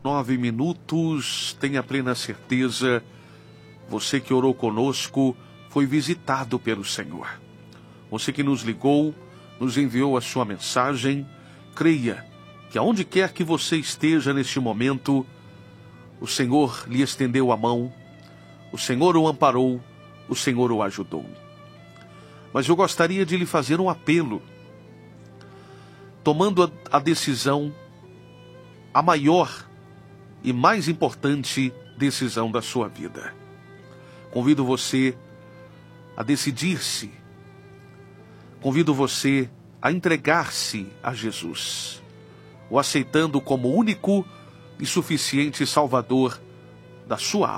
9 minutos, tenha plena certeza, você que orou conosco foi visitado pelo Senhor. Você que nos ligou, nos enviou a sua mensagem, creia que aonde quer que você esteja neste momento, o Senhor lhe estendeu a mão, o Senhor o amparou, o Senhor o ajudou. Mas eu gostaria de lhe fazer um apelo, tomando a decisão, a maior e mais importante decisão da sua vida. Convido você a decidir-se, convido você a entregar-se a Jesus, o aceitando como único e suficiente Salvador da sua alma.